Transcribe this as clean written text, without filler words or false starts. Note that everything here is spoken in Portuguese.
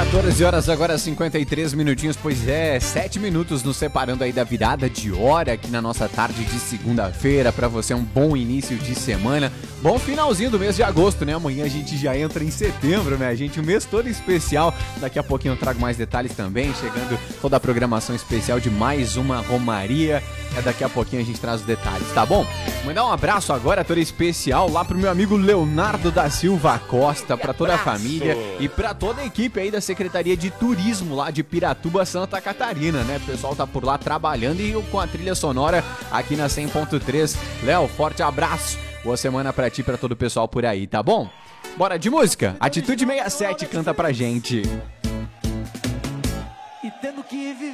14 horas agora, 53 minutinhos, pois é, 7 minutos nos separando aí da virada de hora aqui na nossa tarde de segunda-feira. Pra você um bom início de semana, bom finalzinho do mês de agosto, né? Amanhã a gente já entra em setembro, né? A gente, um mês todo especial. Daqui a pouquinho eu trago mais detalhes também, chegando toda a programação especial de mais uma Romaria. Daqui a pouquinho a gente traz os detalhes, tá bom? Mandar um abraço agora, todo especial, lá pro meu amigo Leonardo da Silva Costa, pra toda a família e pra toda a equipe aí da Secretaria de Turismo lá de Piratuba, Santa Catarina, né? O pessoal tá por lá trabalhando e com a trilha sonora aqui na 100.3. Léo, forte abraço. Boa semana pra ti e pra todo o pessoal por aí, tá bom? Bora de música? Atitude 67 canta pra gente.